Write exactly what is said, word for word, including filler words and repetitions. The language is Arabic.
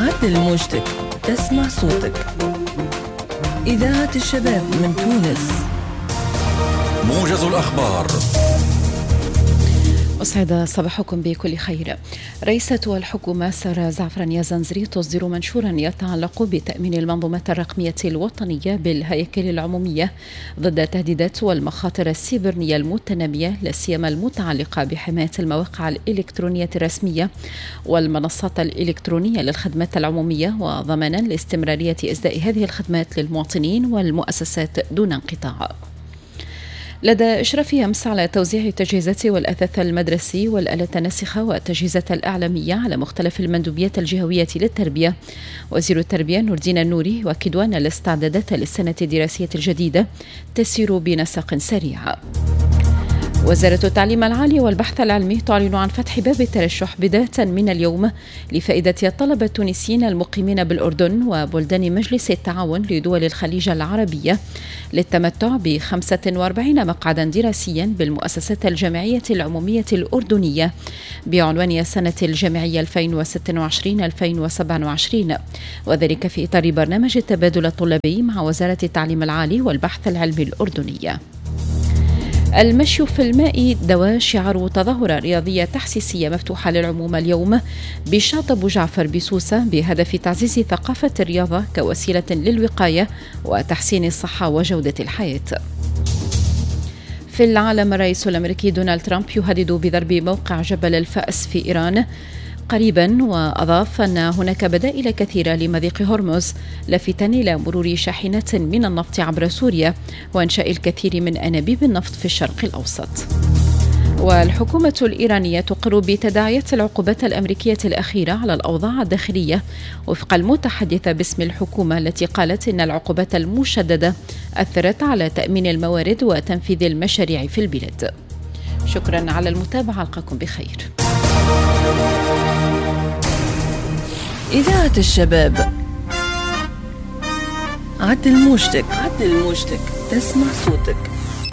عدل موجتك، تسمع صوتك. إذاعة الشباب من تونس. موجز الأخبار. أسعد صباحكم بكل خير. رئيسة الحكومة سارة زعفران يزنزري تصدر منشورا يتعلق بتأمين المنظومة الرقمية الوطنية بالهياكل العمومية ضد التهديدات والمخاطر السيبرانية المتنامية، لا سيما المتعلقة بحماية المواقع الإلكترونية الرسمية والمنصات الإلكترونية للخدمات العمومية، وضمانا لاستمرارية إسداء هذه الخدمات للمواطنين والمؤسسات دون انقطاع. لدى إشرافها أمس على توزيع التجهيزات والأثاث المدرسي والآلة الناسخة والتجهيزات الإعلامية على مختلف المندوبيات الجهوية للتربية، وزير التربية نور الدين النوري يؤكد أن الاستعدادات للسنة الدراسية الجديدة تسير بنسق سريع. وزارة التعليم العالي والبحث العلمي تعلن عن فتح باب الترشح بداية من اليوم لفائدة الطلبة التونسيين المقيمين بالأردن وبلدان مجلس التعاون لدول الخليج العربية للتمتع ب خمسة وأربعين مقعدا دراسيا بالمؤسسات الجامعية العمومية الأردنية بعنوان السنة الجامعية ألفين وستة وعشرين ألفين وسبعة وعشرين، وذلك في إطار برنامج التبادل الطلابي مع وزارة التعليم العالي والبحث العلمي الأردنية. المشي في الماء دواء شعار تظاهرة رياضية تحسيسية مفتوحة للعموم اليوم بشاطئ أبو جعفر بسوسة بهدف تعزيز ثقافة الرياضة كوسيلة للوقاية وتحسين الصحة وجودة الحياة. في العالم، الرئيس الأمريكي دونالد ترامب يهدد بضرب موقع جبل الفأس في إيران قريبا، وأضاف أن هناك بدائل كثيرة لمضيق هرمز، لافتا إلى مرور شاحنات من النفط عبر سوريا وإنشاء الكثير من أنابيب النفط في الشرق الأوسط. والحكومة الإيرانية تقر بتداعيات العقوبات الأمريكية الأخيرة على الأوضاع الداخلية وفق المتحدثة باسم الحكومة، التي قالت إن العقوبات المشددة أثرت على تأمين الموارد وتنفيذ المشاريع في البلاد. شكرا على المتابعة، ألقاكم بخير. إذاعة الشباب. عدل موجتك، عدل موجتك، تسمع صوتك.